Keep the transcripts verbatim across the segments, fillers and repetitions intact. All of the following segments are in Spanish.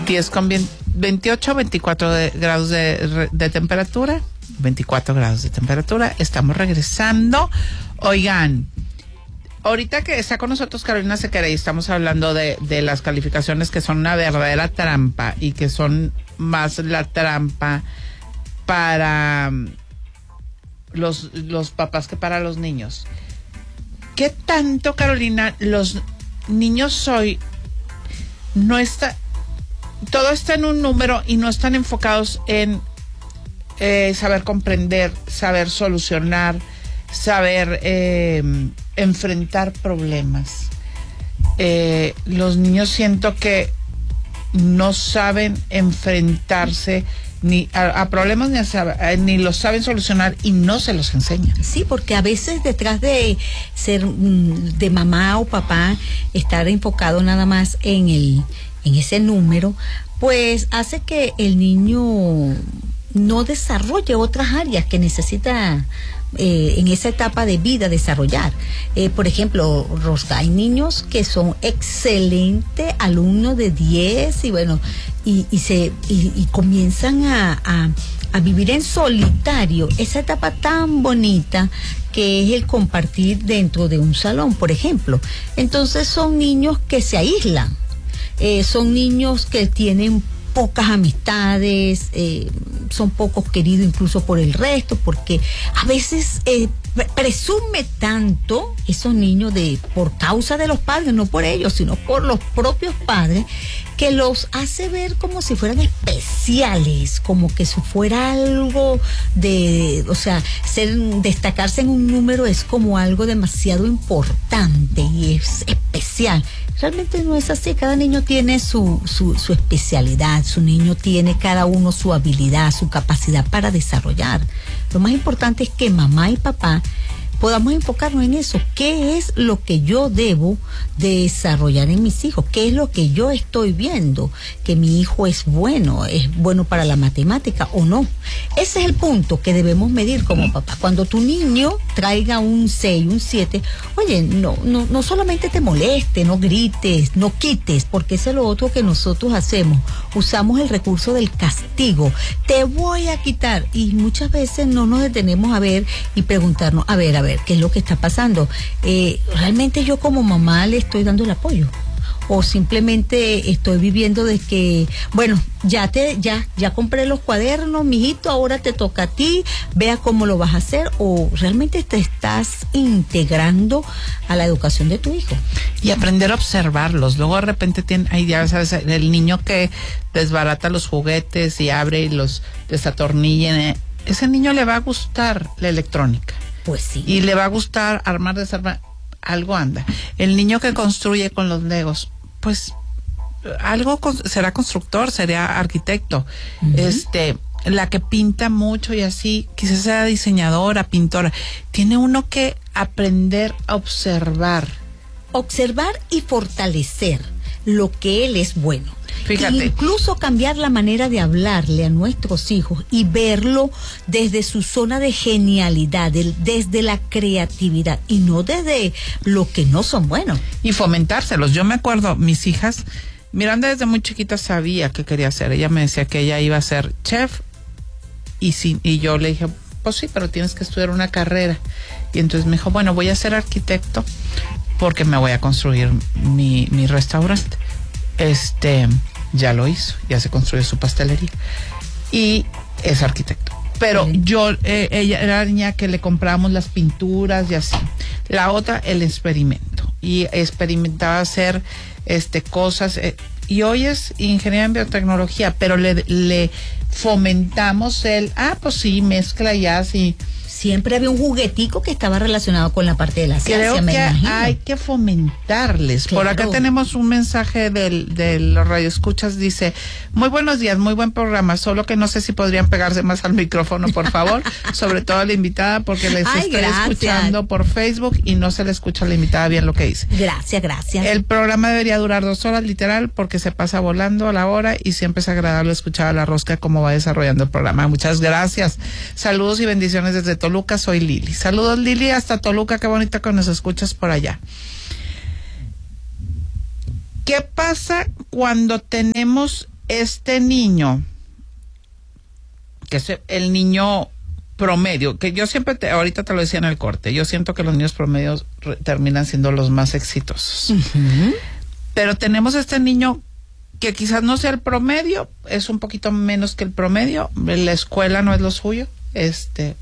diez con veintiocho, veinticuatro de, grados de, de temperatura, veinticuatro grados de temperatura. Estamos regresando. Oigan, ahorita que está con nosotros Carolina Sequera y estamos hablando de, de las calificaciones que son una verdadera trampa y que son más la trampa para los, los papás que para los niños. ¿Qué tanto, Carolina, los niños hoy no está, todo está en un número y no están enfocados en eh, saber comprender, saber solucionar, saber eh, enfrentar problemas? Eh, los niños siento que no saben enfrentarse ni a, a problemas ni, a, ni los saben solucionar y no se los enseñan. Sí, porque a veces detrás de ser de mamá o papá, estar enfocado nada más en el en ese número, pues hace que el niño no desarrolle otras áreas que necesita eh, en esa etapa de vida desarrollar. Eh, por ejemplo, Rosca, hay niños que son excelentes alumnos de diez y bueno, y, y se y, y comienzan a, a, a vivir en solitario esa etapa tan bonita que es el compartir dentro de un salón, por ejemplo. Entonces son niños que se aíslan, eh, son niños que tienen pocas amistades, eh, son pocos queridos incluso por el resto, porque a veces eh, presume tanto esos niños de por causa de los padres, no por ellos, sino por los propios padres, que los hace ver como si fueran especiales, como que si fuera algo de, o sea, ser, destacarse en un número es como algo demasiado importante y es especial. Realmente no es así, cada niño tiene su, su, su especialidad, su niño tiene cada uno su habilidad, su capacidad para desarrollar. Lo más importante es que mamá y papá podamos enfocarnos en eso. ¿Qué es lo que yo debo desarrollar en mis hijos? ¿Qué es lo que yo estoy viendo? Que mi hijo es bueno, es bueno para la matemática o no. Ese es el punto que debemos medir como papá. Cuando tu niño traiga un seis, un siete, oye, no, no, no solamente te moleste, no grites, no quites, porque ese es lo otro que nosotros hacemos. Usamos el recurso del castigo. Te voy a quitar. Y muchas veces no nos detenemos a ver y preguntarnos, a ver, a ver, ¿qué es lo que está pasando? Eh, ¿realmente yo como mamá le estoy dando el apoyo? ¿O simplemente estoy viviendo de que, bueno, ya te, ya, ya compré los cuadernos, mijito, ahora te toca a ti, vea cómo lo vas a hacer? ¿O realmente te estás integrando a la educación de tu hijo? Y aprender a observarlos. Luego de repente tiene, ahí ya sabes, el niño que desbarata los juguetes y abre y los desatornilla, ese niño le va a gustar la electrónica. Pues sí. Y le va a gustar armar, desarmar, algo anda. El niño que construye con los legos, pues algo con, será constructor, será arquitecto. Uh-huh. Este, la que pinta mucho y así, quizás sea diseñadora, pintora. Tiene uno que aprender a observar. Observar y fortalecer lo que él es bueno. Fíjate. Incluso cambiar la manera de hablarle a nuestros hijos y verlo desde su zona de genialidad, del, desde la creatividad y no desde lo que no son buenos. Y fomentárselos. Yo me acuerdo, mis hijas, Miranda desde muy chiquita sabía qué quería hacer. Ella me decía que ella iba a ser chef y, sí, y yo le dije, pues sí, pero tienes que estudiar una carrera. Y entonces me dijo, bueno, voy a ser arquitecto porque me voy a construir mi, mi restaurante. Este, ya lo hizo, ya se construyó su pastelería y es arquitecto. Pero sí. yo, eh, ella era la niña que le comprábamos las pinturas y así. La otra, el experimento. Y experimentaba hacer este, cosas. Eh, y hoy es ingeniera en biotecnología, pero le, le fomentamos el, ah, pues sí, mezcla ya así. Siempre había un juguetico que estaba relacionado con la parte de la ciencia. Creo me que imagino. hay que fomentarles. Claro. Por acá tenemos un mensaje del, de los radioescuchas, dice, muy buenos días, muy buen programa, solo que no sé si podrían pegarse más al micrófono, por favor, sobre todo a la invitada, porque les Ay, estoy gracias. escuchando por Facebook y no se le escucha a la invitada bien lo que dice. Gracias, gracias. El programa debería durar dos horas, literal, porque se pasa volando a la hora y siempre es agradable escuchar a la Rosca cómo va desarrollando el programa. Muchas gracias. Saludos y bendiciones desde Toluca. Toluca, soy Lili. Saludos, Lili, hasta Toluca, qué bonito que nos escuchas por allá. ¿Qué pasa cuando tenemos este niño, que es el niño promedio, que yo siempre, te, ahorita te lo decía en el corte, yo siento que los niños promedios re, terminan siendo los más exitosos. Uh-huh. Pero tenemos este niño que quizás no sea el promedio, es un poquito menos que el promedio, la escuela no es lo suyo, este,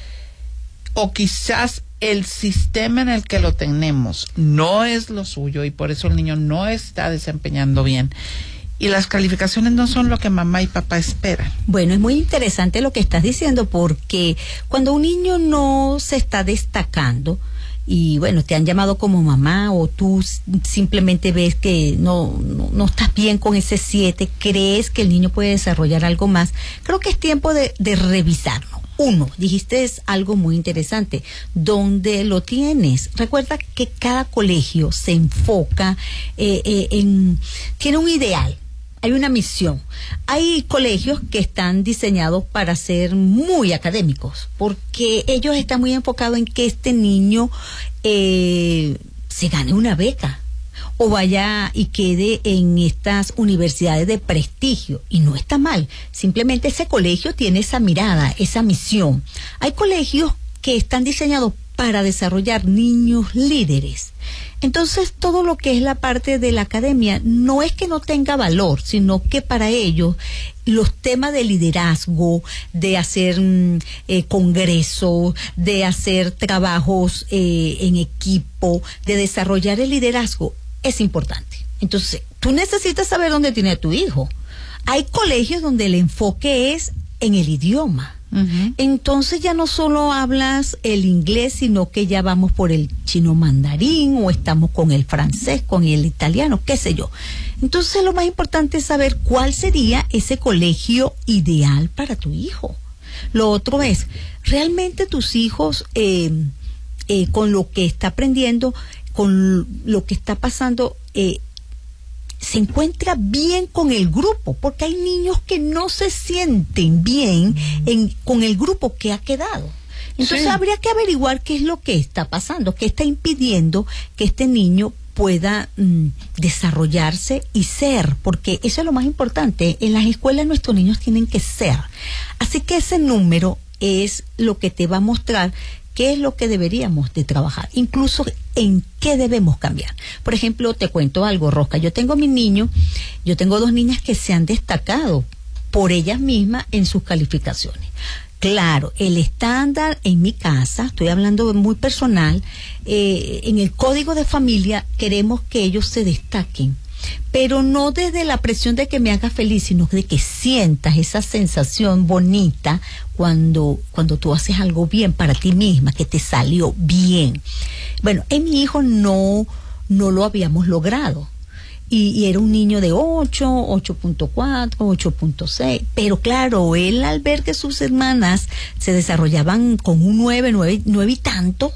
o quizás el sistema en el que lo tenemos no es lo suyo y por eso el niño no está desempeñando bien. Y las calificaciones no son lo que mamá y papá esperan. Bueno, es muy interesante lo que estás diciendo, porque cuando un niño no se está destacando y bueno, te han llamado como mamá o tú simplemente ves que no, no, no estás bien con ese siete, crees que el niño puede desarrollar algo más, creo que es tiempo de, de revisarlo. Uno, dijiste es algo muy interesante, ¿dónde lo tienes? Recuerda que cada colegio se enfoca eh, eh, en, tiene un ideal, hay una misión. Hay colegios que están diseñados para ser muy académicos, porque ellos están muy enfocados en que este niño eh, se gane una beca o vaya y quede en estas universidades de prestigio, y no está mal, simplemente ese colegio tiene esa mirada, esa misión. Hay colegios que están diseñados para desarrollar niños líderes. Entonces, todo lo que es la parte de la academia no es que no tenga valor, sino que para ellos los temas de liderazgo, de hacer eh, congresos, de hacer trabajos eh, en equipo, de desarrollar el liderazgo, es importante. Entonces, tú necesitas saber dónde tiene a tu hijo. Hay colegios donde el enfoque es en el idioma. Uh-huh. Entonces ya no solo hablas el inglés, sino que ya vamos por el chino mandarín o estamos con el francés, con el italiano, qué sé yo. Entonces lo más importante es saber cuál sería ese colegio ideal para tu hijo. Lo otro es, realmente tus hijos eh, eh, con lo que está aprendiendo, con lo que está pasando, eh, se encuentra bien con el grupo, porque hay niños que no se sienten bien en, con el grupo que ha quedado. Entonces sí, habría que averiguar qué es lo que está pasando, qué está impidiendo que este niño pueda mm, desarrollarse y ser, porque eso es lo más importante. En las escuelas nuestros niños tienen que ser. Así que ese número es lo que te va a mostrar qué es lo que deberíamos de trabajar, incluso en qué debemos cambiar. Por ejemplo, te cuento algo, Rosca, yo tengo mi niño, yo tengo dos niñas que se han destacado por ellas mismas en sus calificaciones. Claro, el estándar en mi casa, estoy hablando muy personal, eh, en el código de familia queremos que ellos se destaquen, pero no desde la presión de que me haga feliz, sino de que sientas esa sensación bonita cuando, cuando tú haces algo bien para ti misma, que te salió bien. Bueno, en mi hijo no, no lo habíamos logrado. Y, y era un niño de ocho, ocho punto cuatro, ocho punto seis, pero claro, él al ver que sus hermanas se desarrollaban con un nueve, nueve, nueve y tanto,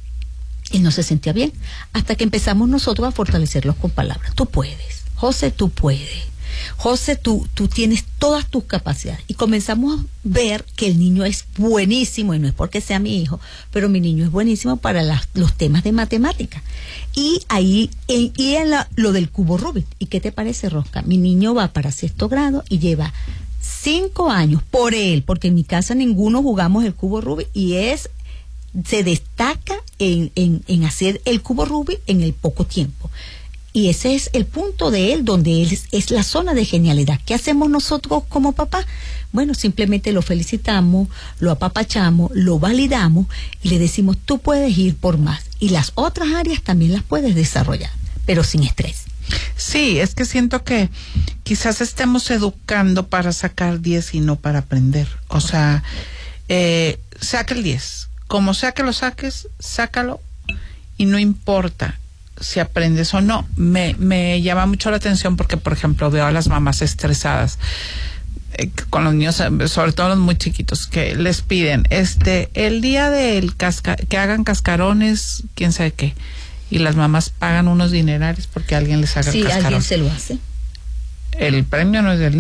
él no se sentía bien, hasta que empezamos nosotros a fortalecerlos con palabras. Tú puedes, José, tú puedes, José, tú, tú tienes todas tus capacidades. Y comenzamos a ver que el niño es buenísimo, y no es porque sea mi hijo, pero mi niño es buenísimo para las, los temas de matemática. Y ahí, en, y en la, lo del cubo Rubik. ¿Y qué te parece, Rosca? Mi niño va para sexto grado y lleva cinco años por él, porque en mi casa ninguno jugamos el cubo Rubik, y es, se destaca en, en, en hacer el cubo Rubik en el poco tiempo. Y ese es el punto de él, donde él es, es la zona de genialidad. ¿Qué hacemos nosotros como papá? Bueno, simplemente lo felicitamos, lo apapachamos, lo validamos y le decimos, tú puedes ir por más. Y las otras áreas también las puedes desarrollar, pero sin estrés. Sí, es que siento que quizás estemos educando para sacar diez y no para aprender. O sea, eh, saca el diez. Como sea que lo saques, sácalo y no importa si aprendes o no. Me, me llama mucho la atención porque, por ejemplo, veo a las mamás estresadas eh, con los niños, sobre todo los muy chiquitos, que les piden este el día del casca que hagan cascarones, quién sabe qué, y las mamás pagan unos dinerales porque alguien les haga sí, el cascarón. Sí, alguien se lo hace. El premio no es del niño,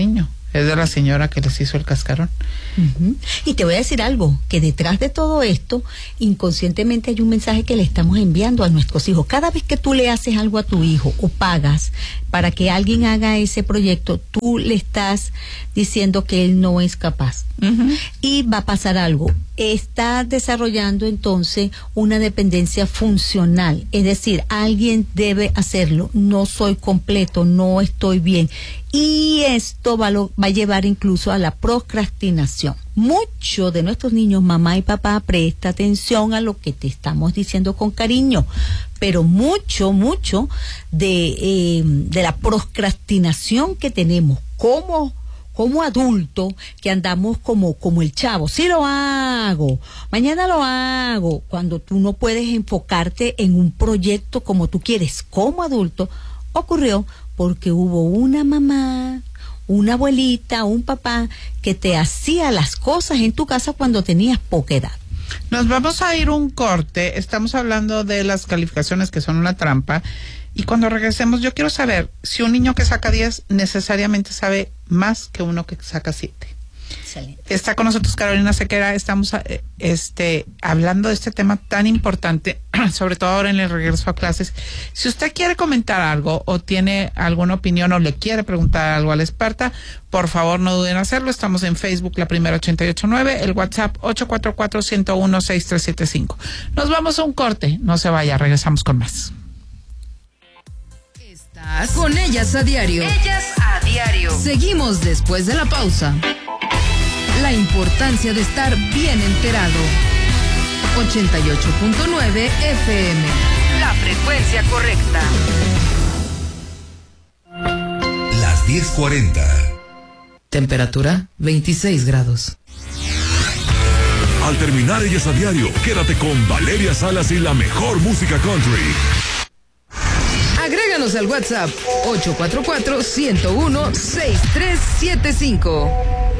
Es de la señora que les hizo el cascarón. Uh-huh. Y te voy a decir algo, que detrás de todo esto, inconscientemente hay un mensaje que le estamos enviando a nuestros hijos. Cada vez que tú le haces algo a tu hijo o pagas para que alguien haga ese proyecto, tú le estás diciendo que él no es capaz. Uh-huh. Y va a pasar algo. Está desarrollando entonces una dependencia funcional. Es decir, alguien debe hacerlo. No soy completo, no estoy bien. Y esto va, lo, va a llevar incluso a la procrastinación. Muchos de nuestros niños, mamá y papá, presta atención a lo que te estamos diciendo con cariño, pero mucho, mucho de, eh, de la procrastinación que tenemos como como adulto, que andamos como, como el chavo, sí lo hago, mañana lo hago, cuando tú no puedes enfocarte en un proyecto como tú quieres como adulto, ocurrió porque hubo una mamá, una abuelita, un papá que te hacía las cosas en tu casa cuando tenías poca edad. Nos vamos a ir un corte, estamos hablando de las calificaciones que son una trampa, y cuando regresemos yo quiero saber si un niño que saca diez necesariamente sabe más que uno que saca siete. Excelente. Está con nosotros Carolina Sequera, estamos este, hablando de este tema tan importante, sobre todo ahora en el regreso a clases. Si usted quiere comentar algo o tiene alguna opinión o le quiere preguntar algo a la experta, por favor no duden en hacerlo. Estamos en Facebook, La Primera ochenta y ocho nueve, el WhatsApp ocho cuatro cuatro, uno cero uno, seis tres siete cinco. Nos vamos a un corte, no se vaya, regresamos con más. Estás con Ellas a Diario. Ellas a Diario. Seguimos después de la pausa. La importancia de estar bien enterado. ochenta y ocho punto nueve F M. La frecuencia correcta. Las diez cuarenta. Temperatura veintiséis grados. Al terminar Ellas a Diario, quédate con Valeria Salas y la mejor música country. Agréganos al WhatsApp ocho cuatro cuatro, uno cero uno, seis tres siete cinco.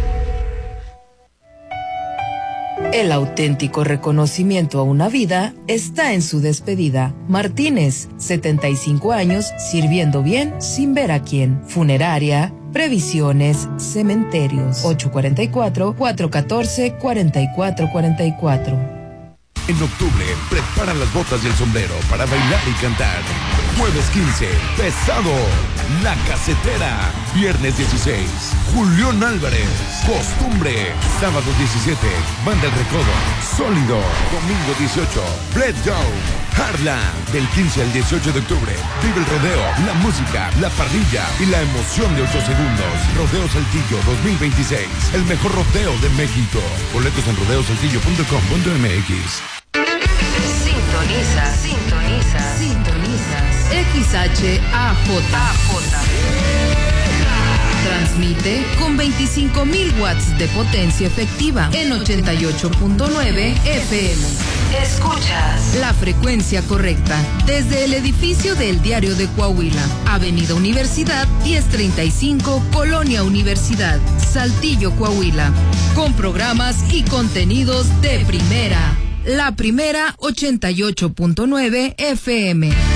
El auténtico reconocimiento a una vida está en su despedida. Martínez, setenta y cinco años, sirviendo bien sin ver a quién. Funeraria, previsiones, cementerios. ocho cuatro cuatro, cuatro uno cuatro, cuatro cuatro cuatro cuatro. En octubre, prepara las botas y el sombrero para bailar y cantar. Jueves quince, Pesado, La Casetera. Viernes dieciséis, Julián Álvarez, Costumbre. Sábado diecisiete, Banda El Recodo, Sólido. Domingo dieciocho, Fred Joe, Harla. Del quince al dieciocho de octubre, vive el rodeo, la música, la parrilla y la emoción de ocho segundos. Rodeo Saltillo dos mil veintiséis, el mejor rodeo de México. Boletos en rodeo saltillo punto com punto m x. Sintoniza, sintoniza, sintoniza. X H A J. Transmite con veinticinco mil watts de potencia efectiva en ochenta y ocho punto nueve F M. Escuchas la frecuencia correcta desde el edificio del Diario de Coahuila, Avenida Universidad diez treinta y cinco, Colonia Universidad, Saltillo, Coahuila, con programas y contenidos de primera. La Primera ochenta y ocho punto nueve F M.